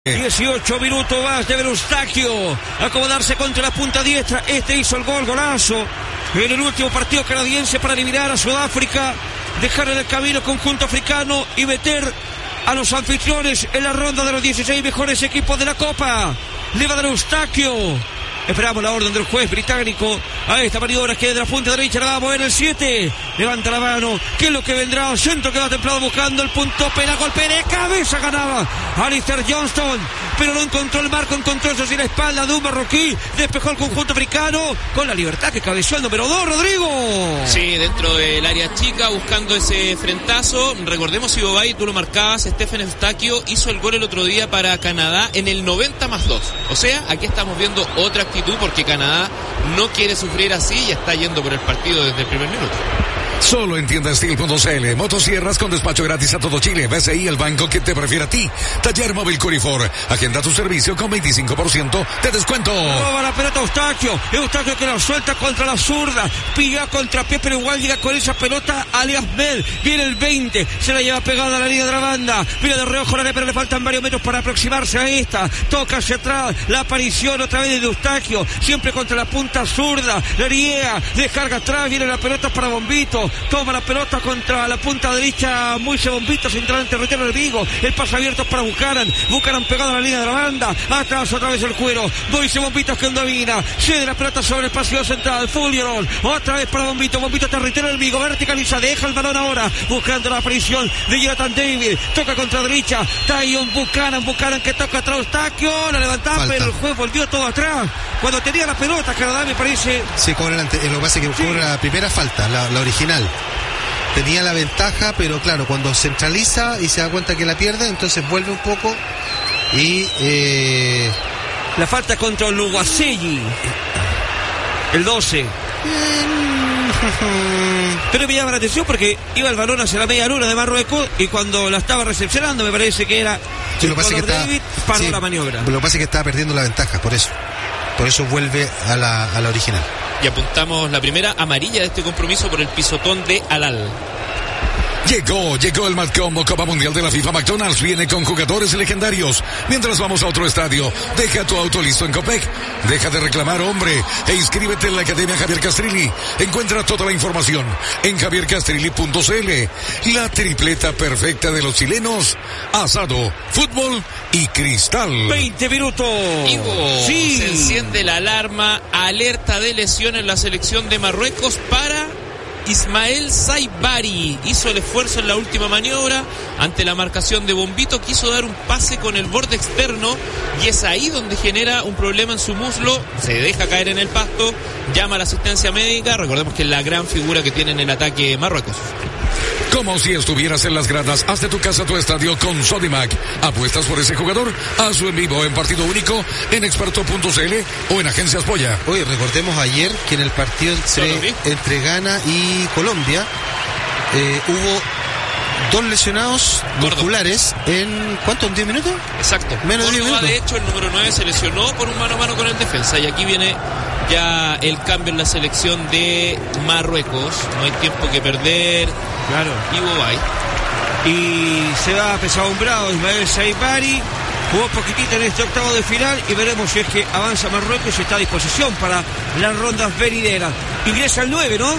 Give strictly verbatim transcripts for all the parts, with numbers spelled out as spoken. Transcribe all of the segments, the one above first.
dieciocho minutos más de Eustachio, acomodarse contra la punta diestra. Este hizo el gol, golazo en el último partido canadiense para eliminar a Sudáfrica, dejar en el camino conjunto africano y meter a los anfitriones en la ronda de los dieciséis mejores equipos de la Copa. Le va a dar Eustachio. Esperamos la orden del juez británico a esta maniobra que de la punta derecha la va a mover el siete. Levanta la mano. ¿Qué es lo que vendrá? Centro que va templado buscando el punto. Pena, golpe de cabeza, ganaba Alistair Johnston, pero no encontró el marco, encontró eso sin la espalda de un marroquí. Despejó el conjunto africano con la libertad que cabeció el número dos, Rodrigo. Sí, dentro del área chica buscando ese frentazo. Recordemos, si Bobay, tú lo marcabas, Stephen Eustachio hizo el gol el otro día para Canadá en el noventa más dos. O sea, aquí estamos viendo otra actitud, porque Canadá no quiere sufrir así y está yendo por el partido desde el primer minuto. Solo en tienda steel punto c l. Motosierras con despacho gratis a todo Chile. B C I, el banco que te prefiere a ti. Taller Móvil Curifor. Agenda tu servicio con veinticinco por ciento de descuento. Roba la pelota Eustachio. Eustachio que la suelta contra la zurda. Pilla contra pie, pero igual llega con esa pelota alias Mel. Viene el veinte. Se la lleva pegada a la línea de la banda. Mira de reojo la pero le faltan varios metros para aproximarse a esta. Toca hacia atrás. La aparición otra vez de Eustachio. Siempre contra la punta zurda. La riega. Descarga atrás. Viene la pelota para Bombito. Toma la pelota contra la punta derecha, muy Bombito, central en territorio del Vigo. El paso abierto para Buchanan. Buchanan pegado a la línea de la banda. Atrás otra vez el cuero. Moise Bombito que domina. Cede la pelota sobre el pasillo central. Fulleron. Otra vez para Bombito. Bombito territorio del Vigo. Verticaliza. Deja el balón ahora. Buscando la aparición de Jonathan David. Toca contra derecha. Tyon Buchanan. Buchanan que toca atrás. Eustachio. La levantaba, pero el juez volvió todo atrás. Cuando tenía la pelota, Canadá me parece. Sí, cobra la, lo que pasa es que sí. Cobra la primera falta, la, la original. Tenía la ventaja, pero claro, cuando centraliza y se da cuenta que la pierde, entonces vuelve un poco y eh... la falta contra Oluwaseyi, el doce. Pero me llama la atención porque iba el balón hacia la media luna de Marruecos y cuando la estaba recepcionando me parece que era sí, lo pasa que está, David paró sí, la maniobra. Lo que pasa es que estaba perdiendo la ventaja, por eso. Por eso vuelve a la, a la original. Y apuntamos la primera amarilla de este compromiso por el pisotón de Alal. Llegó, llegó el Mad Combo Copa Mundial de la FIFA. McDonald's viene con jugadores legendarios. Mientras vamos a otro estadio, deja tu auto listo en Copec. Deja de reclamar, hombre, e inscríbete en la Academia Javier Castrilli. Encuentra toda la información en javier castrilli punto c l. La tripleta perfecta de los chilenos: asado, fútbol y cristal. veinte minutos. Ivo, sí. Se enciende la alarma. Alerta de lesión en la selección de Marruecos para Ismael Saibari. Hizo el esfuerzo en la última maniobra ante la marcación de Bombito, quiso dar un pase con el borde externo y es ahí donde genera un problema en su muslo, se deja caer en el pasto, llama a la asistencia médica. Recordemos que es la gran figura que tiene en el ataque Marruecos. Como si estuvieras en las gradas, haz de tu casa tu estadio con Sodimac. ¿Apuestas por ese jugador? Hazlo en vivo en partido único en experto punto c l o en Agencias Polla. Oye, recordemos ayer que en el partido entre, entre Ghana y Colombia eh, hubo dos lesionados musculares en ¿cuánto? ¿En diez minutos? Exacto. Menos de diez minutos. De hecho, el número nueve se lesionó por un mano a mano con el defensa y aquí viene ya el cambio en la selección de Marruecos. No hay tiempo que perder. Claro. Y Bobay. Y se va apesadumbrado Ismael Saibari. Jugó poquitito en este octavo de final y veremos si es que avanza Marruecos y está a disposición para las rondas venideras. Ingresa el nueve, ¿no?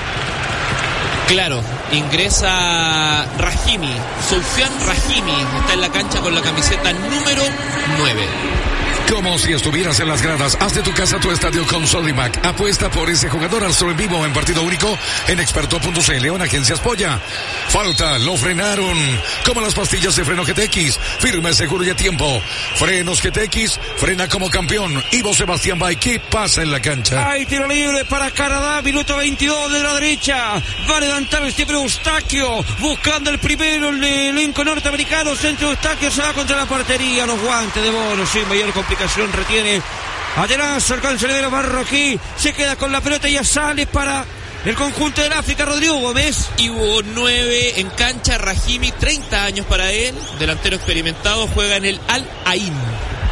Claro, ingresa Rahimi, Soufiane Rahimi, está en la cancha con la camiseta número nueve. Como si estuvieras en las gradas, haz de tu casa tu estadio con Sodimac. Apuesta por ese jugador al solo en vivo en partido único en experto punto c l o en Agencias Polla. Falta, lo frenaron. Como las pastillas de freno G T X. Firme, seguro y a tiempo. Frenos G T X, frena como campeón. Ivo Sebastián Bay, ¿qué pasa en la cancha? Hay tiro libre para Canadá, minuto veintidós de la derecha. Va a levantar el siempre Eustachio, buscando el primero, el elenco norteamericano. Centro Eustachio se va contra la portería. Los guantes de Bono, sin mayor complicación. Retiene atrás al cancelero marroquí, se queda con la pelota y ya sale para el conjunto del África. Rodrigo Gómez. Y hubo nueve en cancha. Rahimi, treinta años para él, delantero experimentado, juega en el Al Ain.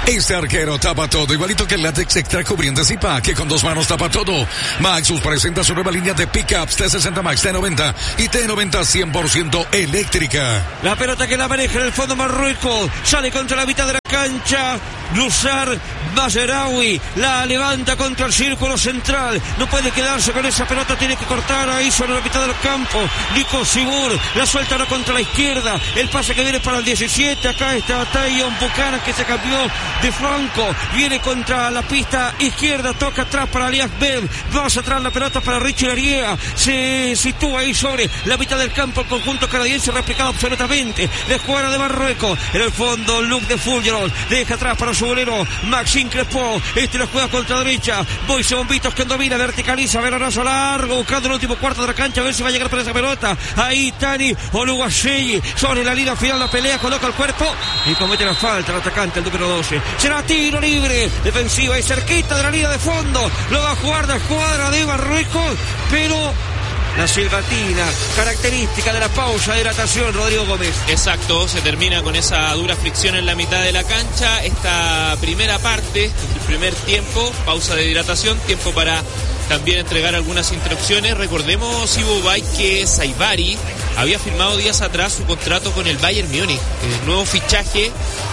Este arquero tapa todo, igualito que el látex extra cubriente Zipa, que con dos manos tapa todo. Maxus presenta su nueva línea de pickups T sesenta Max, T noventa y T noventa cien por ciento eléctrica. La pelota que la maneja en el fondo Marruecos, sale contra la mitad de la cancha. Lusar Mazeraoui la levanta contra el círculo central. No puede quedarse con esa pelota, tiene que cortar ahí sobre la mitad del campo. Nico Sibur la suelta ahora contra la izquierda. El pase que viene para el diecisiete. Acá está Tayon Buchanan, que se cambió de Franco. Viene contra la pista izquierda. Toca atrás para Alias Beb. Más atrás la pelota para Richie Laria. Se sitúa ahí sobre la mitad del campo el conjunto canadiense, replicado absolutamente. La escuadra de Marruecos. En el fondo, Luke de Fulgeron. Deja atrás para su bolero Maxime Crespo. Este lo juega contra derecha. Boise Bombitos que domina, verticaliza. Velorazo largo, buscando el último cuarto de la cancha. A ver si va a llegar por esa pelota. Ahí Tani Oluwaseyi sobre la línea final. La pelea, coloca el cuerpo y comete la falta el atacante, el número doce. Será tiro libre. Defensiva y cerquita de la línea de fondo. Lo va a jugar la escuadra de Marruecos, pero la silbatina, característica de la pausa de hidratación, Rodrigo Gómez. Exacto, se termina con esa dura fricción en la mitad de la cancha. Esta primera parte, el primer tiempo, pausa de hidratación, tiempo para también entregar algunas instrucciones. Recordemos, Ivo Bay, que Saibari había firmado días atrás su contrato con el Bayern Múnich, el nuevo fichaje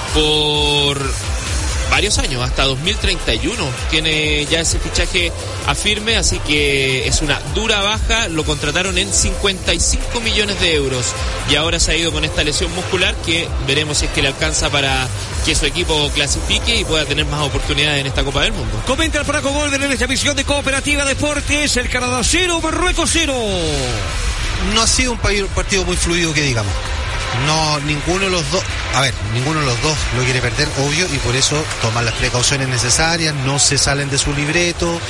por varios años, hasta dos mil treinta y uno tiene ya ese fichaje a firme, así que es una dura baja. Lo contrataron en cincuenta y cinco millones de euros y ahora se ha ido con esta lesión muscular que veremos si es que le alcanza para que su equipo clasifique y pueda tener más oportunidades en esta Copa del Mundo. Comenta el Franco Golden en esta emisión de Cooperativa Deportes. El Canadá cero, Marruecos cero. No ha sido un partido muy fluido, que digamos. No, ninguno de los dos, a ver, ninguno de los dos lo quiere perder, obvio, y por eso toman las precauciones necesarias, no se salen de su libreto.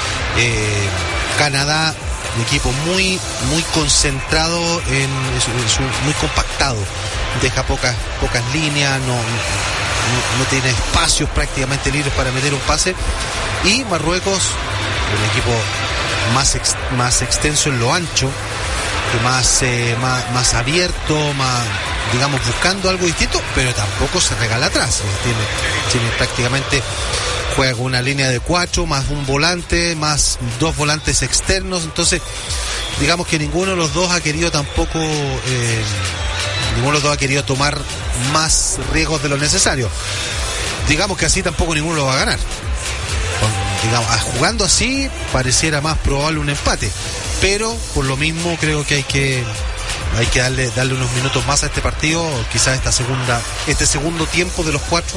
eh, Canadá, un equipo muy, muy concentrado, en, en su, muy compactado, deja pocas, pocas líneas, no, no, no tiene espacios prácticamente libres para meter un pase, y Marruecos, un equipo más, ex, más extenso en lo ancho, Más, eh, más más abierto, más, digamos, buscando algo distinto, pero tampoco se regala atrás. Tiene, tiene prácticamente, juega con una línea de cuatro, más un volante, más dos volantes externos. Entonces, digamos que ninguno de los dos ha querido tampoco, eh, ninguno de los dos ha querido tomar más riesgos de lo necesario. Digamos que así tampoco ninguno lo va a ganar. Con, digamos, jugando así, pareciera más probable un empate. Pero por lo mismo creo que hay que hay que darle darle unos minutos más a este partido, quizás esta segunda este segundo tiempo de los cuatro,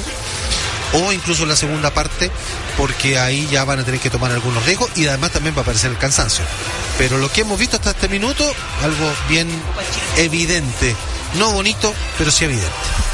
o incluso la segunda parte, porque ahí ya van a tener que tomar algunos riesgos y además también va a aparecer el cansancio. Pero lo que hemos visto hasta este minuto, algo bien evidente, no bonito, pero sí evidente.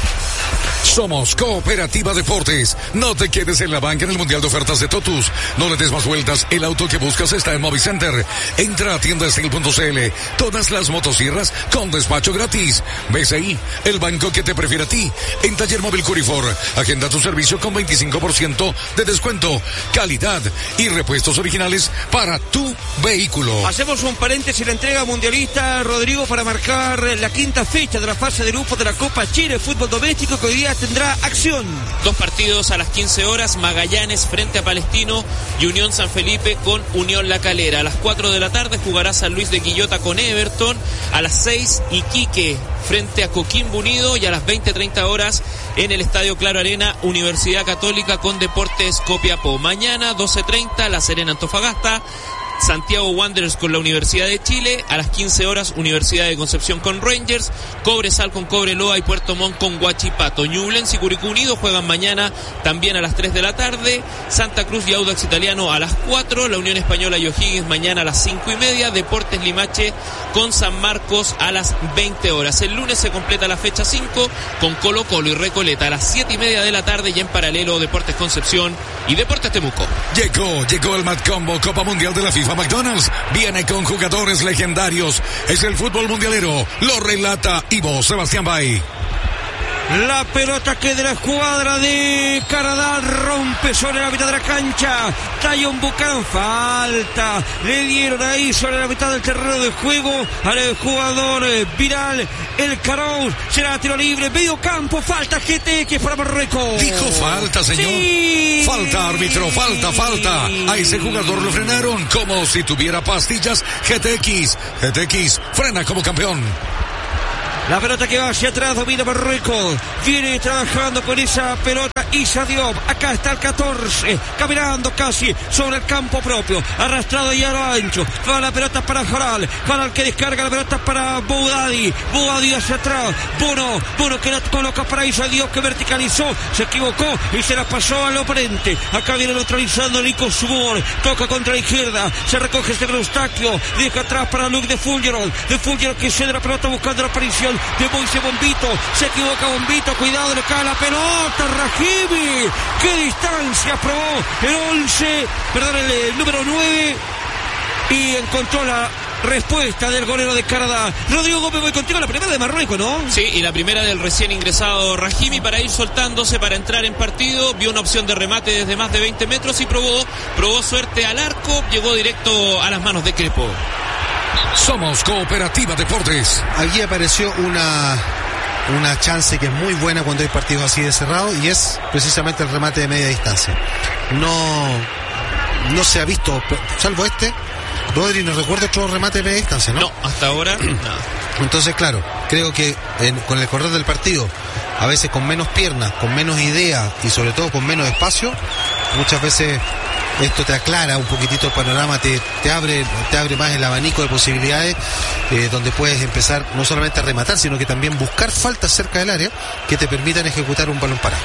Somos Cooperativa Deportes. No te quedes en la banca en el Mundial de Ofertas de Totus. No le des más vueltas. El auto que buscas está en Movicenter. Entra a tienda steel punto c l. Todas las motosierras con despacho gratis. B C I, el banco que te prefiere a ti. En Taller Móvil Curifor. Agenda tu servicio con veinticinco por ciento de descuento. Calidad y repuestos originales para tu vehículo. Hacemos un paréntesis, la entrega mundialista, Rodrigo, para marcar la quinta fecha de la fase de grupo de la Copa Chile Fútbol Doméstico, que hoy día tendrá acción. Dos partidos a las quince horas, Magallanes frente a Palestino y Unión San Felipe con Unión La Calera. A las cuatro de la tarde jugará San Luis de Quillota con Everton. A las seis, Iquique frente a Coquimbo Unido, y a las veinte treinta horas en el Estadio Claro Arena, Universidad Católica con Deportes Copiapó. Mañana doce treinta, La Serena Antofagasta, Santiago Wanderers con la Universidad de Chile. A las quince horas, Universidad de Concepción con Rangers, Cobresal con Cobreloa y Puerto Montt con Huachipato. Ñublense y Curicó Unido juegan mañana también a las tres de la tarde. Santa Cruz y Audax Italiano a las cuatro. La Unión Española y O'Higgins mañana a las cinco y media. Deportes Limache con San Marcos a las veinte horas. El lunes se completa la fecha cinco con Colo Colo y Recoleta a las siete y media de la tarde, y en paralelo Deportes Concepción y Deportes Temuco. Llegó, llegó el Mad Combo Copa Mundial de la FIFA McDonald's. Viene con jugadores legendarios. Es el fútbol mundialero. Lo relata Ivo Sebastián Bay. La pelota que de la escuadra de Canadá rompe sobre la mitad de la cancha. Tayon Buchanan, falta. Le dieron ahí sobre la mitad del terreno de juego al jugador Viral El Carous. Será tiro libre, medio campo, falta G T X para Marruecos. Dijo falta, señor. Sí. Falta, árbitro, falta, falta. A ese jugador lo frenaron como si tuviera pastillas. G T X, G T X, frena como campeón. La pelota que va hacia atrás, domina Marruecos. Viene trabajando con esa pelota Issa Diop. Acá está el catorce, caminando casi sobre el campo propio. Arrastrado y a lo ancho. Va la pelota para Jaral. Jaral que descarga la pelota para Boudadi. Boudadi hacia atrás. Bono, Bono que la coloca para Issa Diop, que verticalizó. Se equivocó y se la pasó al oponente. Acá viene neutralizando Nico Subor. Toca contra la izquierda. Se recoge este Eustaquio. Deja atrás para Luke de Fulgeron. De Fulgeron que cede la pelota buscando la aparición de Moise Bombito. Se equivoca Bombito, cuidado, le cae la pelota Rahimi. Qué distancia probó el once, perdón, el, el número nueve, y encontró la respuesta del golero de Canadá. Rodrigo Gómez, voy contigo, la primera de Marruecos, ¿no? Sí, y la primera del recién ingresado Rahimi para ir soltándose, para entrar en partido. Vio una opción de remate desde más de veinte metros y probó, probó suerte al arco, llegó directo a las manos de Crepo. Somos Cooperativa Deportes. Aquí apareció una una chance que es muy buena cuando hay partidos así de cerrado, y es precisamente el remate de media distancia. No no se ha visto, salvo este, Rodri, no recuerdo otro remate de media distancia, ¿no? No, hasta ahora nada. Entonces, claro, creo que en, con el correr del partido, a veces con menos piernas, con menos idea y sobre todo con menos espacio, muchas veces esto te aclara un poquitito el panorama, te, te abre te abre más el abanico de posibilidades, eh, donde puedes empezar no solamente a rematar, sino que también buscar faltas cerca del área que te permitan ejecutar un balón parado.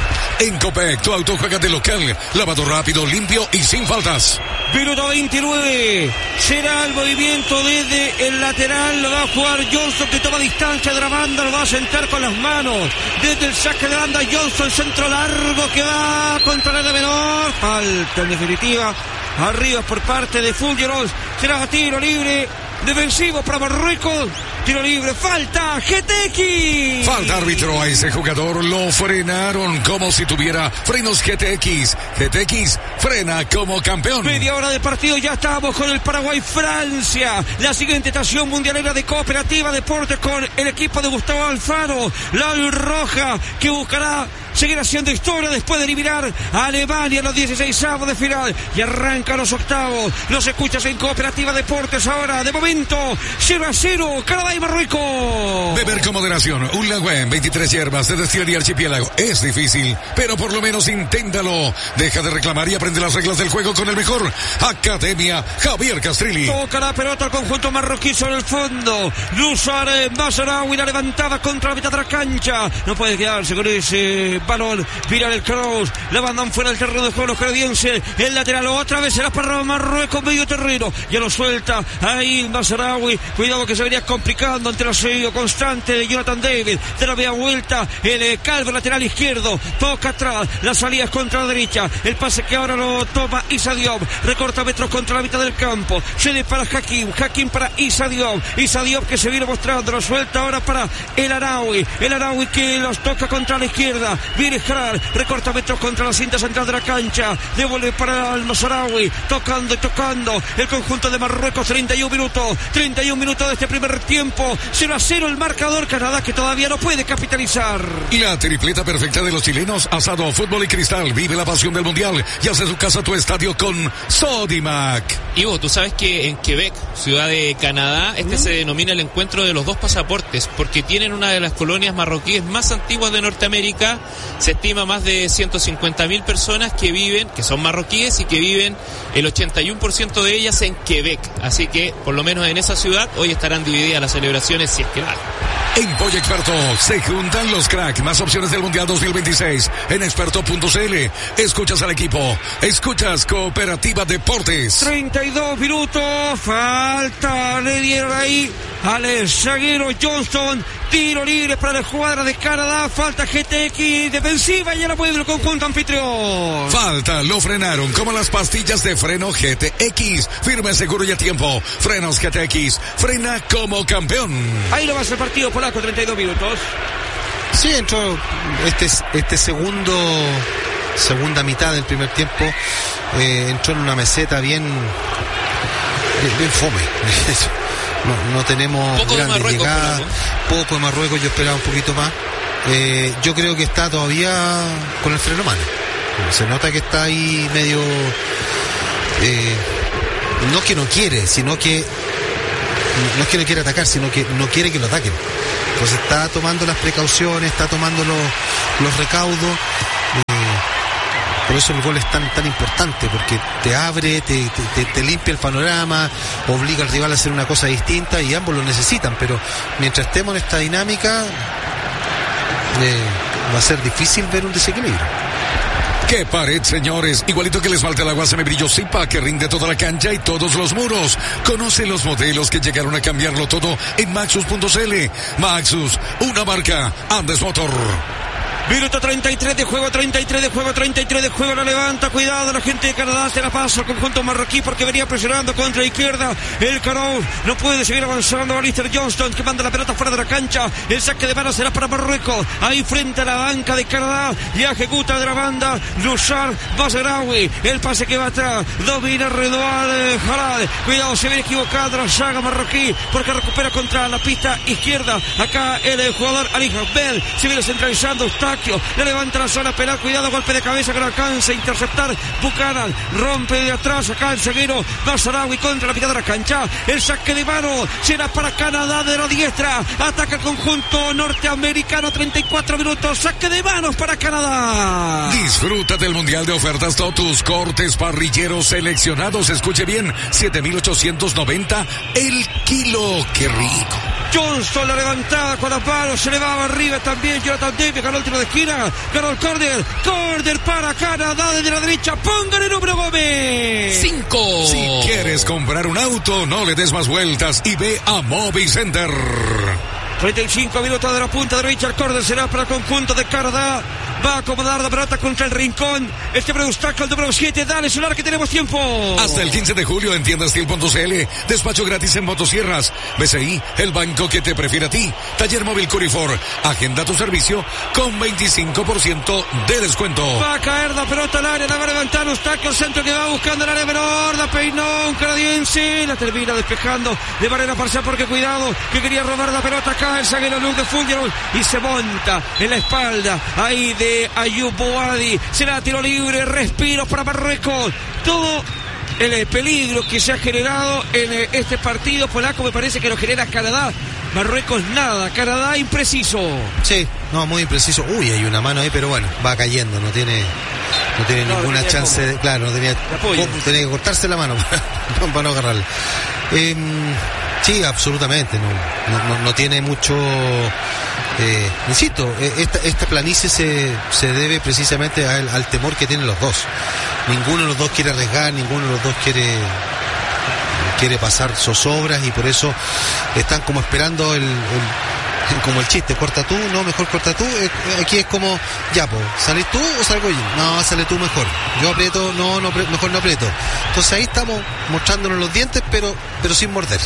En Copec, tu auto juega de local, lavado rápido, limpio y sin faltas. Minuto veintinueve, será el movimiento desde el lateral, lo va a jugar Johnson, que toma distancia de la banda, lo va a sentar con las manos, desde el saque de banda Johnson, centro largo que va contra la menor, falta en definitiva, arriba por parte de Fulgeron, será tiro libre, defensivo para Marruecos, tiro libre, falta G T X. Falta, árbitro, a ese jugador lo frenaron como si tuviera frenos G T X. G T X frena como campeón. Media hora de partido, ya estamos con el Paraguay-Francia. La siguiente estación mundialera de Cooperativa Deportes con el equipo de Gustavo Alfaro. La roja que buscará seguir haciendo historia después de eliminar a Alemania en los dieciseisavos de final. Y arranca los octavos. Los escuchas en Cooperativa Deportes ahora. De momento, cero a cero, Canadá y Marruecos. Beber con moderación. Un Lagüen, veintitrés hierbas de destilería Archipiélago. Es difícil, pero por lo menos inténtalo. Deja de reclamar y aprende las reglas del juego con el mejor. Academia Javier Castrilli. Toca la pelota al conjunto marroquí sobre el fondo. Luzar Mazaraoui la levantaba contra la mitad de la cancha. No puede quedarse con ese balón. Viral El Carous, la mandan fuera del terreno de juego los canadienses. El lateral otra vez será para Marruecos, medio terreno. Ya lo suelta ahí Mazaraoui. Cuidado que se venía complicando ante el asedio constante de Jonathan David. De la media vuelta, el eh, calvo lateral izquierdo. Toca atrás, la salida es contra la derecha. El pase que ahora lo toma Issa Diop. Recorta metros contra la mitad del campo. Cede para Hakim. Hakim para Issa Diop. Issa Diop que se viene mostrando. Lo suelta ahora para El Araoui. El Araoui que los toca contra la izquierda. Viene Jaral. Recorta metros contra la cinta central de la cancha. Devuelve para el Mazaraoui. Tocando y tocando. El conjunto de Marruecos. treinta y un minutos. treinta y un minutos de este primer tiempo. cero a cero el marcador. Canadá que todavía no puede capitalizar. La tripleta perfecta de los chilenos. Asado, fútbol y cristal. Vive la pasión del mundial y hace su casa tu estadio con Sodimac. Ivo, tú sabes que en Quebec, ciudad de Canadá, este ¿Mm? se denomina el encuentro de los dos pasaportes, porque tienen una de las colonias marroquíes más antiguas de Norteamérica. Se estima más de ciento cincuenta mil personas que viven, que son marroquíes y que viven el ochenta y uno por ciento de ellas en Quebec. Así que, por lo menos en esa ciudad, hoy estarán divididas las celebraciones, si es que van. En Pollo Experto se juntan los cracks, más opciones del Mundial dos mil veintiséis en experto punto c l. Escuchas al equipo, escuchas Cooperativa Deportes. treinta y dos minutos, falta, le dieron ahí al zaguero Johnson, tiro libre para la escuadra de Canadá, falta G T X defensiva y ya la puede el conjunto anfitrión. Falta, lo frenaron como las pastillas de freno G T X, firme, seguro y a tiempo. Frenos G T X, frena como campeón. Ahí lo va a hacer el partido polaco, treinta y dos minutos. Sí, entró este, este segundo, segunda mitad del primer tiempo, eh, entró en una meseta bien, bien, bien fome. No, no tenemos poco grandes de llegadas, poco de Marruecos, yo esperaba un poquito más. Eh, yo creo que está todavía con el freno a mano. Se nota que está ahí medio, eh, no que no quiere, sino que no es que no quiere atacar, sino que no quiere que lo ataquen. Entonces está tomando las precauciones, está tomando los, los recaudos. Eh, por eso el gol es tan tan importante, porque te abre, te, te, te limpia el panorama, obliga al rival a hacer una cosa distinta, y ambos lo necesitan. Pero mientras estemos en esta dinámica, eh, va a ser difícil ver un desequilibrio. ¡Qué pared, señores! Igualito que les falta el agua Semebrillo Zipa, que rinde toda la cancha y todos los muros. Conoce los modelos que llegaron a cambiarlo todo en Maxus punto c l. Maxus, una marca Andes Motor. Minuto treinta y tres de juego, treinta y tres de juego, treinta y tres de juego, la levanta, cuidado, la gente de Canadá se la pasa al conjunto marroquí porque venía presionando contra la izquierda, el Carol no puede seguir avanzando, Alistair Johnston que manda la pelota fuera de la cancha, el saque de mano será para Marruecos, ahí frente a la banca de Canadá, y ejecuta de la banda, Luchar Basarawi, el pase que va atrás, domina Redouane Jalal, cuidado, se viene equivocado la saga marroquí porque recupera contra la pista izquierda, acá el jugador Ali Ahmed, se viene centralizando, está le levanta la zona penal, cuidado, golpe de cabeza que no alcanza a interceptar Buchanan, rompe de atrás acá el zaguero Basarawi contra la mitad de la cancha, el saque de mano será para Canadá de la diestra, ataca el conjunto norteamericano, treinta y cuatro minutos, saque de manos para Canadá. Disfruta del Mundial de Ofertas Totus, cortes parrilleros seleccionados, escuche bien, siete mil ochocientos noventa el kilo, qué rico. Johnston la levantada con las manos, se le va arriba también Jonathan Davis, ganó el tiro de esquina, ganó el córner, córner para Canadá desde la derecha, póngale número Gómez. Cinco. Si quieres comprar un auto, no le des más vueltas y ve a Mobi Center. treinta y cinco minutos de la punta derecha, el córner será para el conjunto de Canadá. Va a acomodar la pelota contra el rincón. Este Breustaco, el número siete. Dale, solar que tenemos tiempo. Hasta el quince de julio en tienda steel punto c l. Despacho gratis en motosierras. B C I, el banco que te prefiere a ti. Taller móvil Curifor. Agenda tu servicio con veinticinco por ciento de descuento. Va a caer la pelota al área. La va a levantar Eustaquio, el centro que va buscando el área menor. La peinó un canadiense. La termina despejando de manera parcial porque cuidado que quería robar la pelota acá. El zaguero Luke de Fulgeron y se monta en la espalda. Ahí de Ayub Boadi, será tiro libre, respiros para Marruecos, todo el peligro que se ha generado en este partido polaco me parece que lo genera Canadá, Marruecos nada, Canadá impreciso. Sí, no, muy impreciso, uy, hay una mano ahí, pero bueno, va cayendo, no tiene no tiene no, ninguna no chance, de, claro, no tenía, tenía que cortarse la mano para, para no agarrarla. Eh, sí, absolutamente, no, no, no, no tiene mucho... Eh, insisto, esta, esta planicie se, se debe precisamente al, al temor que tienen los dos. Ninguno de los dos quiere arriesgar, ninguno de los dos quiere quiere pasar zozobras y por eso están como esperando el, el como el chiste, corta tú, no, mejor corta tú. Aquí es como, ya, pues, ¿salís tú o salgo yo? No, sale tú mejor. Yo aprieto, no, no, mejor no aprieto. Entonces ahí estamos mostrándonos los dientes, pero, pero sin morder.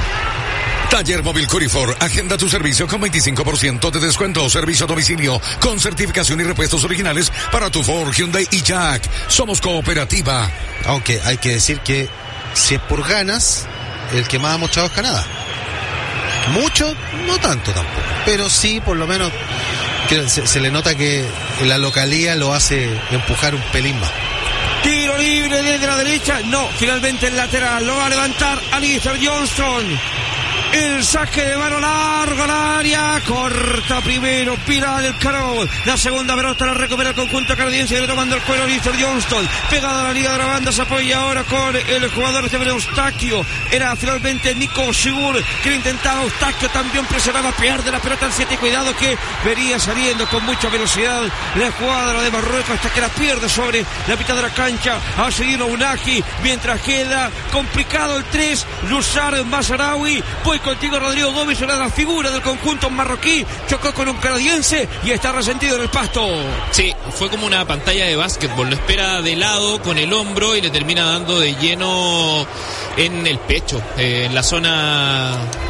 Taller móvil Curifor, agenda tu servicio con veinticinco por ciento de descuento, servicio a domicilio con certificación y repuestos originales para tu Ford, Hyundai y Jack. Somos cooperativa. Aunque hay que decir que si es por ganas, el que más ha mostrado es Canadá. Mucho, no tanto tampoco, pero sí por lo menos que se, se le nota que la localía lo hace empujar un pelín más. Tiro libre desde la derecha, no, finalmente el lateral, lo va a levantar Alistair Johnston. El saque de mano largo al área, corta primero, pira del Carol. La segunda pelota la recupera el conjunto canadiense, viene tomando el cuero Alistair Johnston. Pegado a la línea de la banda, se apoya ahora con el jugador de Eustaquio. Era finalmente Nico Sigur que intentaba Eustaquio, también presionaba, pierde la pelota al siete. Cuidado que venía saliendo con mucha velocidad la escuadra de Marruecos hasta que la pierde sobre la mitad de la cancha. Ha seguido Unagi mientras queda complicado el tres. Luchar Basarawi. Voy contigo, Rodrigo Gómez, una de las figuras del conjunto marroquí, chocó con un canadiense y está resentido en el pasto. Sí, fue como una pantalla de básquetbol, lo espera de lado con el hombro y le termina dando de lleno en el pecho, eh, en la zona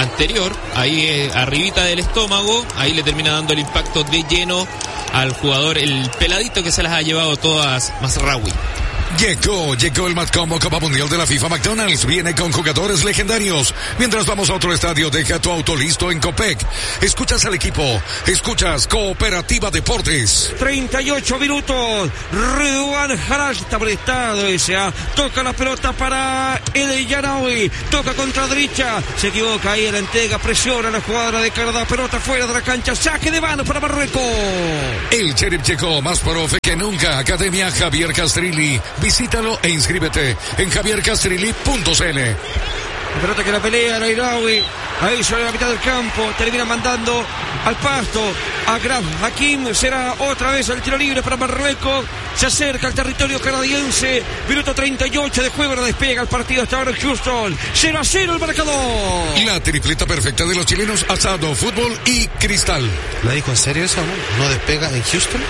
anterior, ahí eh, arribita del estómago, ahí le termina dando el impacto de lleno al jugador, el peladito que se las ha llevado todas, Mazraoui. Llegó, llegó el Matcombo Copa Mundial de la FIFA. McDonald's viene con jugadores legendarios. Mientras vamos a otro estadio, deja tu auto listo en Copec. Escuchas al equipo, escuchas Cooperativa Deportes. treinta y ocho minutos. Ridwan Haraj está prestado ese. ¿eh? Toca la pelota para El Yanawi. Toca contra derecha. Se equivoca ahí en la entrega. Presiona la jugadora de Canadá. Pelota fuera de la cancha. Saque de mano para Marruecos. El Sheriff llegó más profe que nunca. Academia Javier Castrilli. Visítalo e inscríbete en javier castrilli punto c l. La pelota que la pelea Nairawi. Ahí sobre la mitad del campo. Termina mandando al pasto a Graf Hakim. Será otra vez el tiro libre para Marruecos. Se acerca al territorio canadiense. Minuto treinta y ocho de juego. No despega el partido hasta ahora en Houston. cero a cero el marcador. La tripleta perfecta de los chilenos: asado, fútbol y cristal. ¿La dijo en serio eso? ¿No, ¿No despega en Houston?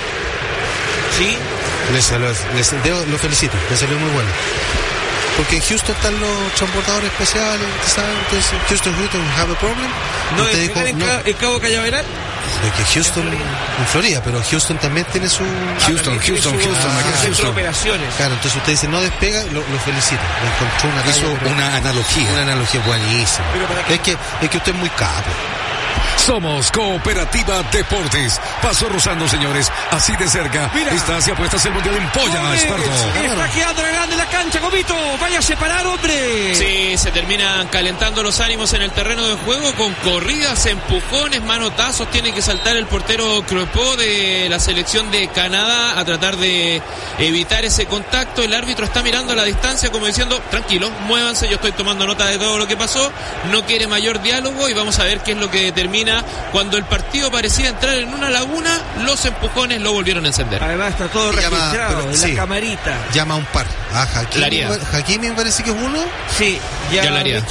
Sí. Les, les, les debo, lo felicito, le salió muy bueno. Porque en Houston están los transportadores especiales, ¿saben? Entonces, Houston, Houston, have a problem. ¿No es dijo, en, no, en Cabo Cañaveral? Es que Houston, en Florida, pero Houston también tiene su... Houston, ah, Houston, tiene su, Houston, ah, Houston. Houston. Operaciones. Claro, entonces usted dice, no despega, lo, lo felicito. Le encontró una, Hizo talla, una analogía. Una analogía buenísima. Es que, es que usted es muy capo. Somos Cooperativa Deportes. Paso rozando, señores, así de cerca. Mira, está hacia apuestas el Mundial en Polla, Esparto. Está quedando grande la cancha, Gomito. Vaya a separar, hombre. Sí, se terminan calentando los ánimos en el terreno de juego con corridas, empujones, manotazos. Tiene que saltar el portero Crepeau de la selección de Canadá a tratar de evitar ese contacto. El árbitro está mirando a la distancia como diciendo, tranquilo, muévanse, yo estoy tomando nota de todo lo que pasó. No quiere mayor diálogo y vamos a ver qué es lo que determina. Cuando el partido parecía entrar en una laguna, los empujones lo volvieron a encender. Además está todo registrado llama, pero, en sí, la camarita. Llama a un par. A Hakimi, Hakimi me parece que es uno. Sí, ya, ya la haría.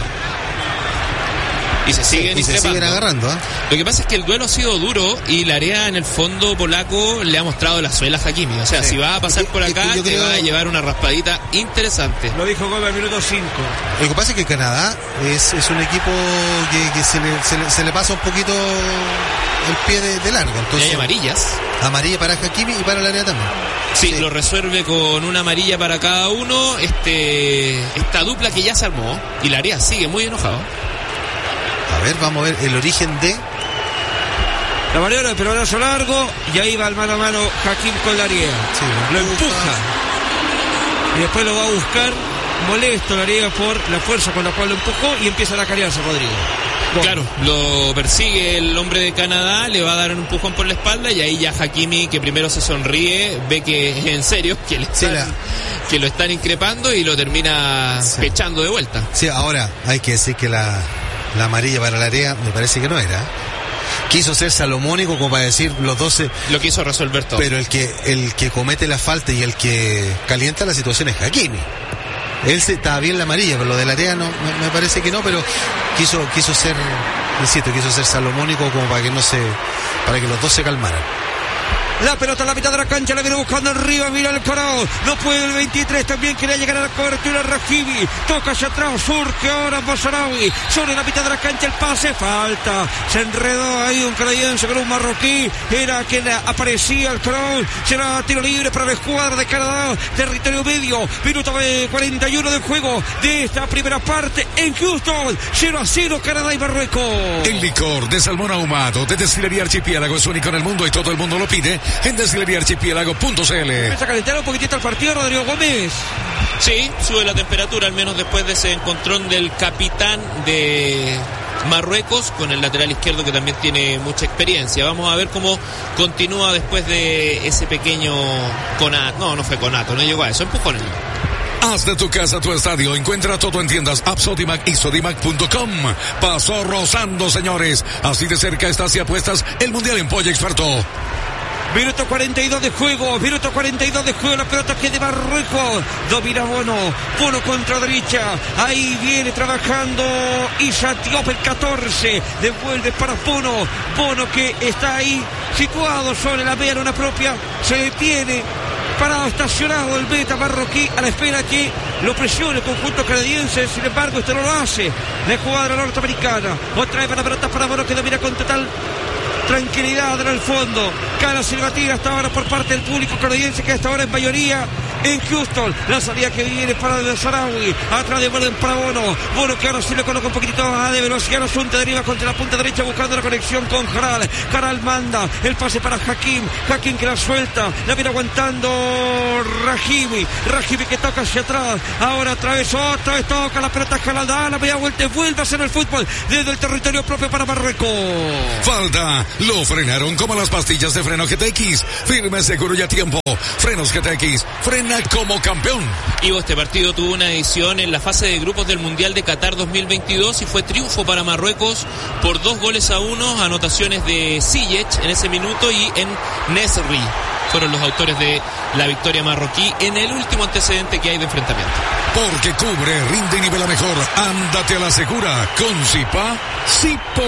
Y se siguen, sí, y se siguen agarrando. ¿eh? Lo que pasa es que el duelo ha sido duro y la área en el fondo polaco le ha mostrado la suela a Hakimi. O sea, sí. si va a pasar por acá, yo te creo... va a llevar una raspadita interesante. Lo dijo Gómez al minuto cinco. Lo que pasa es que Canadá es, es un equipo que, que se, le, se, le, se le pasa un poquito el pie de, de largo. Entonces, y hay amarillas. Amarilla para Hakimi y para el área también. Sí, sí, lo resuelve con una amarilla para cada uno. Este, esta dupla que ya se armó y la área sigue muy enojado. A ver, vamos a ver el origen de... La maniobra de pelotazo largo y ahí va el mano a mano Hakim con Lariega. Sí, lo, lo empuja. Y después lo va a buscar molesto Lariega por la fuerza con la cual lo empujó y empieza a carearse Rodrigo. Bueno. Claro, lo persigue el hombre de Canadá, le va a dar un empujón por la espalda y ahí ya Hakimi, que primero se sonríe, ve que es en serio, que, le están, sí, la... que lo están increpando y lo termina sí. pechando de vuelta. Sí, ahora hay que decir que la... La amarilla para la área me parece que no era. Quiso ser salomónico como para decir los doce. Lo quiso resolver todo. Pero el que el que comete la falta y el que calienta la situación es Hakimi. Él se, estaba bien la amarilla, pero lo de la área no, me, me parece que no, pero quiso quiso ser, insisto, quiso ser salomónico como para que no se, para que los dos se calmaran. La pelota en la mitad de la cancha, la viene buscando arriba, mira el Corao. No puede el veintitrés, también quería llegar a la cobertura Rahimi. Toca hacia atrás, surge ahora Mazraoui. Sobre la mitad de la cancha el pase, falta. Se enredó ahí un canadiense con un marroquí. Era quien aparecía el Corao. Será tiro libre para la escuadra de Canadá. Territorio medio, minuto cuarenta y uno del juego de esta primera parte en Houston. cero a cero Canadá y Marruecos. El licor de salmón ahumado de Destilería Archipiélago es único en el mundo y todo el mundo lo pide en destilería archipiélago punto c l. Empieza a calentar un poquitito el partido Rodrigo Gómez. Sí, sube la temperatura, al menos después de ese encontrón del capitán de Marruecos con el lateral izquierdo que también tiene mucha experiencia. Vamos a ver cómo continúa después de ese pequeño conato. No, no fue conato, no llegó a eso, empujones. Haz de tu casa tu estadio. Encuentra todo en tiendas App Sodimac y Sodimac punto com. Pasó rozando, señores. Así de cerca está si apuestas el Mundial en Polla, Experto. Minuto cuarenta y dos de juego, minuto cuarenta y dos de juego, la pelota que de Marruecos, domina Bono, Bono contra derecha, ahí viene trabajando Issa Diop el catorce, devuelve para Bono, Bono que está ahí situado sobre la medialuna propia, se detiene, parado, estacionado el beta marroquí a la espera que lo presiona el conjunto canadiense, sin embargo esto no lo hace la escuadra norteamericana. Otra vez para pelota para Moro, que domina con total tranquilidad en el fondo. Cara silbatina hasta ahora por parte del público canadiense, que hasta ahora en mayoría en Houston. La salida que viene para el Sarawi, atrás de Bono para Bono. Bono que ahora sí le coloca un poquitito más de velocidad, asunto deriva contra la punta derecha buscando la conexión con Jaral. Jaral manda el pase para Hakim, Hakim que la suelta, la viene aguantando Rahimi, Rahimi que toca hacia atrás, ahora otra vez, otra vez toca la pelota Jaral, da la media vuelta y vuelve a hacer el fútbol desde el territorio propio para Marruecos. Falta, lo frenaron como las pastillas de freno G T X, firme, seguro y a tiempo. Frenos G T X, frena como campeón. Y este partido tuvo una edición en la fase de grupos del Mundial de Qatar dos mil veintidós y fue triunfo para Marruecos por dos goles a uno, anotaciones de Ziyech en ese minuto y en Nesri fueron los autores de la victoria marroquí en el último antecedente que hay de enfrentamiento. Porque cubre, rinde y nivela mejor. Ándate a la segura con Zipa Sipo.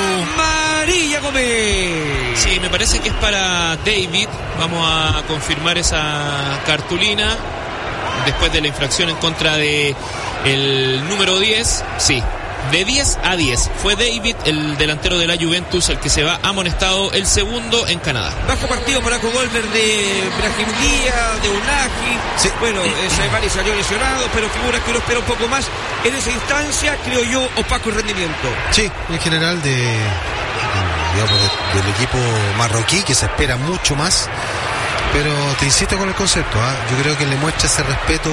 María Gómez. Sí, me parece que es para David. Vamos a confirmar esa cartulina después de la infracción en contra de el número diez. Sí, de diez a diez. Fue David, el delantero de la Juventus, el que se va amonestado, el segundo en Canadá. Bajo partido para Golver de Brahim Díaz, de Unagi. Sí. Bueno, Saibari salió lesionado, pero figura que uno espera un poco más en esa instancia, creo yo, opaco el rendimiento. Sí, en general de, de digamos, de, del equipo marroquí, que se espera mucho más. Pero te insisto con el concepto, ¿eh? Yo creo que le muestra ese respeto,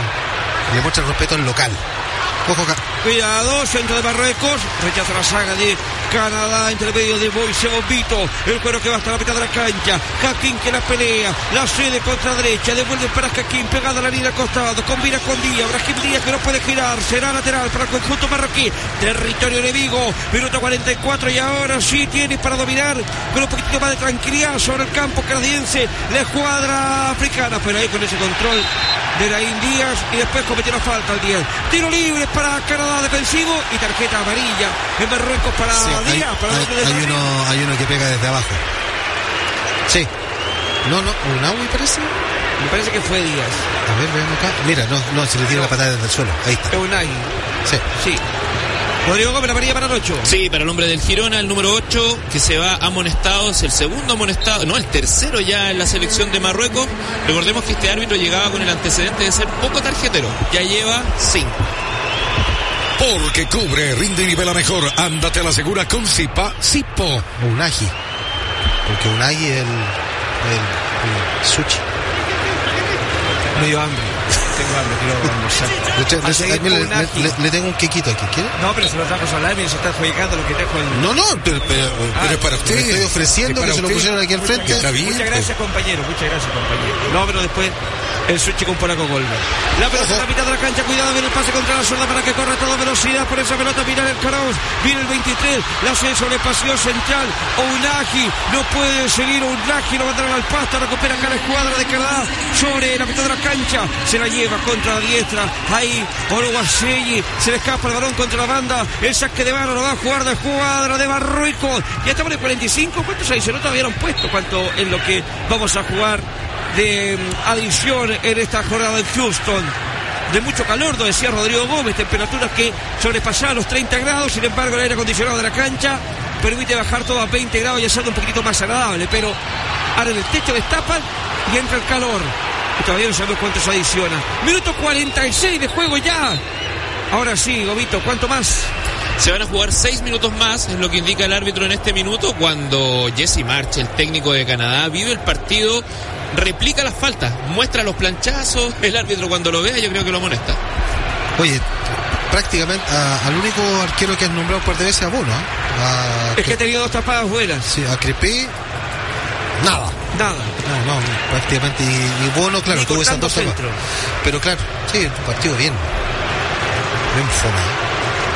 le muestra el respeto al local. Ojo acá. Cuidado, centro de Marruecos, rechaza la saga de Canadá, entre medio de Moise Bombito, el cuero que va hasta la mitad de la cancha, Hakim que la pelea, la cede contra derecha, devuelve para Hakim, pegada a la línea al costado, combina con Díaz, Brahim Díaz que no puede girar, será lateral para el conjunto marroquí, territorio enemigo, minuto cuarenta y cuatro y ahora sí tiene para dominar con un poquito más de tranquilidad sobre el campo canadiense, la escuadra africana, pero ahí con ese control de Brahim Díaz y después cometió la falta al diez, tiro libre para Canadá defensivo y tarjeta amarilla en Marruecos para sí, Díaz. Hay, para hay, hay, uno, hay uno que pega desde abajo. Sí. No, no, Unawi parece. Me parece que fue Díaz. A ver, veamos acá. Mira, no, no, se le tira no. la patada desde el suelo. Ahí está. Unai. Sí. Sí. Rodrigo Gómez, la amarilla para el ocho. Sí, para el hombre del Girona, el número ocho, que se va amonestado, es el segundo amonestado, no, el tercero ya en la selección de Marruecos. Recordemos que este árbitro llegaba con el antecedente de ser poco tarjetero, ya lleva cinco. Porque cubre, rinde y nivela mejor. Ándate a la segura con Zipa Sipo. Unagi. Porque Unagi es el, el, el sushi. Me dio hambre. Tengo hambre, quiero almorzar. Le, le, le, le, le tengo un quequito aquí, ¿quiere? No, pero se lo trajo Solari y se está jugando lo que trajo el... No, no, pero, pero, ah, pero para usted. Le estoy ofreciendo que se lo pusieron aquí al frente. Muchas, muchas gracias, compañero. Muchas gracias, compañero. No, pero después el sushi con Polaco Golver. La pelota a la mitad de la cancha, cuidado, viene el pase contra la zurda para que corra a toda velocidad por esa pelota. Mira el Caraos, viene el veintitrés, la hace sobre el pasillo central. Unagi, no puede seguir Unagi, lo mandaron al pasto, recupera acá la escuadra de Canadá sobre la mitad de la cancha, se la lleva contra la diestra, ahí Oluwaseyi, se le escapa el balón contra la banda, el saque de mano lo va a jugar la escuadra de Marruecos. Ya estamos en el cuarenta y cinco, ¿cuántos adicionales todavía no han puesto? ¿Cuánto es lo que vamos a jugar de um, adición en esta jornada en Houston? De mucho calor, lo decía Rodrigo Gómez, temperaturas que sobrepasaban los treinta grados, sin embargo el aire acondicionado de la cancha permite bajar todo a veinte grados y hacerlo un poquito más agradable, pero ahora en el techo destapan y entra el calor y todavía no sabemos cuánto se adiciona. Minuto cuarenta y seis de juego ya. Ahora sí, Gomito, ¿cuánto más? Se van a jugar seis minutos más, es lo que indica el árbitro en este minuto, cuando Jesse March, el técnico de Canadá, vive el partido, replica las faltas, muestra los planchazos, el árbitro cuando lo vea yo creo que lo amonesta. Oye, prácticamente a, al único arquero que has nombrado un par de veces a Bono, ¿eh? Es que ha tenido dos tapadas buenas. Sí, a Crepé, nada. Nada. No, no, prácticamente. Y, y Bono, claro, ni tuvo esas dos tapadas. Pero claro, sí, partido bien. Bien fome.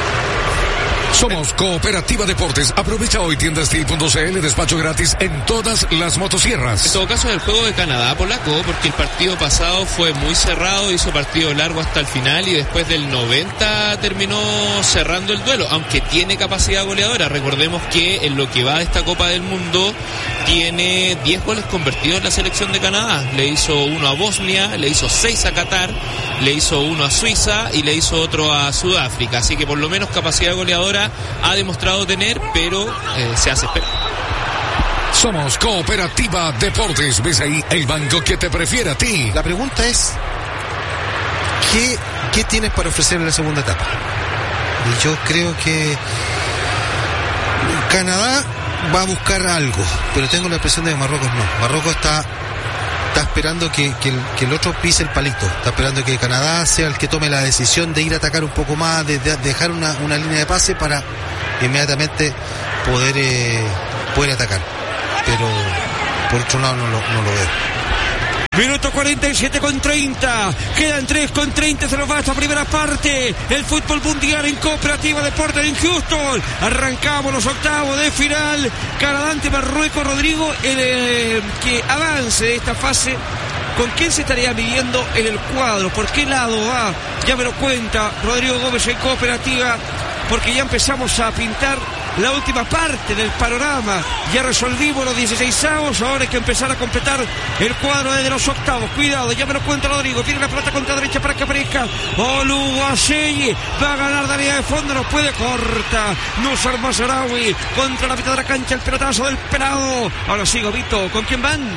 Somos Cooperativa Deportes. Aprovecha hoy tienda steel punto c l, despacho gratis en todas las motosierras. En todo caso es el juego de Canadá, polaco, porque el partido pasado fue muy cerrado, hizo partido largo hasta el final y después del noventa terminó cerrando el duelo, aunque tiene capacidad goleadora. Recordemos que en lo que va de esta Copa del Mundo tiene diez goles convertidos en la selección de Canadá. Le hizo uno a Bosnia, le hizo seis a Qatar le hizo uno a Suiza y le hizo otro a Sudáfrica, así que por lo menos capacidad goleadora ha demostrado tener, pero eh, se hace esperar. Somos Cooperativa Deportes. ¿Ves ahí el banco que te prefiere a ti? La pregunta es, ¿qué, qué tienes para ofrecer en la segunda etapa? Y yo creo que Canadá va a buscar algo, pero tengo la impresión de que Marruecos no. Marruecos está, está esperando que, que, el, que el otro pise el palito. Está esperando que Canadá sea el que tome la decisión de ir a atacar un poco más, de, de dejar una, una línea de pase para inmediatamente poder, eh, poder atacar. Pero por otro lado no lo, no lo veo. Minuto cuarenta y siete con treinta. Quedan tres con treinta. Se nos va esta primera parte. El fútbol mundial en Cooperativa Deportes en Houston. Arrancamos los octavos de final. Canadá ante Marruecos. Rodrigo, el eh, que avance de esta fase, ¿con quién se estaría midiendo en el cuadro? ¿Por qué lado va? Ya me lo cuenta Rodrigo Gómez en Cooperativa, porque ya empezamos a pintar la última parte del panorama. Ya resolvimos los dieciseisavos, ahora hay que empezar a completar el cuadro desde los octavos. Cuidado, ya me lo cuenta Rodrigo, tiene la pelota contra derecha para que aparezca Oluwaseyi, va a ganar de área de fondo, no puede, corta Nusar Mazarawi contra la mitad de la cancha, el pelotazo del pelado. Ahora sí, Gobito, ¿con quién van?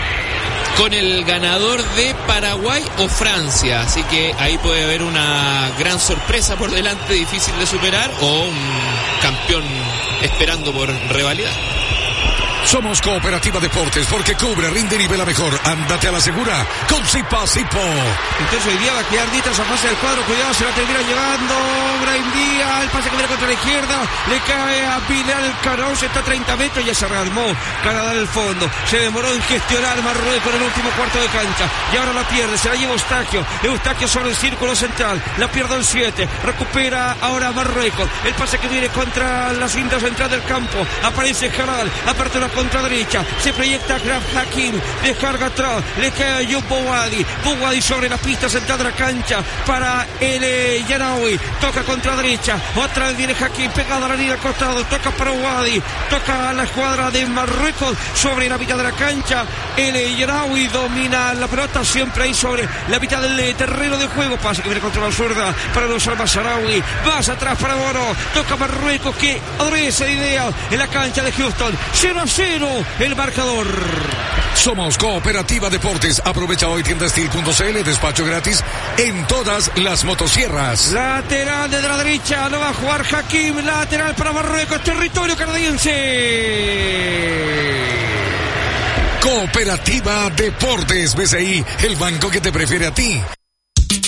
Con el ganador de Paraguay o Francia, así que ahí puede haber una gran sorpresa por delante, difícil de superar, o un campeón esperando por revalidar. Somos Cooperativa Deportes, porque cubre, rinde y nivela mejor. Ándate a la segura con Zipa Zipo. Entonces hoy día va a quedar Dita esa fase del cuadro. Cuidado, se la termina llevando Brahim Díaz. El pase que viene contra la izquierda. Le cae a Bilal Carón. Está a treinta metros. Ya se rearmó Canadá en el fondo. Se demoró en gestionar Marruecos en el último cuarto de cancha. Y ahora la pierde. Se la lleva Eustaquio. Eustaquio sobre el círculo central. La pierde en siete. Recupera ahora Marruecos. El pase que viene contra la cinta central del campo. Aparece Jalal. Aparte una contra derecha, se proyecta Graf Hakim, descarga atrás, le cae a Youb Bouadi, Bouadi sobre la pista central de la cancha para el eh, Yaraoui, toca contra derecha, otra vez viene Hakim, pegado a la línea al costado, toca para Bouadi, toca a la escuadra de Marruecos sobre la mitad de la cancha, el eh, Yaraoui domina la pelota siempre ahí sobre la mitad del eh, terreno de juego, pasa que viene contra la zurda para Nusar Mazarawi, vas atrás para Bono, toca Marruecos que adorece de idea en la cancha de Houston, cero a cero el marcador. Somos Cooperativa Deportes. Aprovecha hoy tienda steel punto c l, despacho gratis en todas las motosierras. Lateral desde la derecha, lo va a jugar Hakim, lateral para Marruecos, territorio canadiense. Cooperativa Deportes, ves ahí el banco que te prefiere a ti.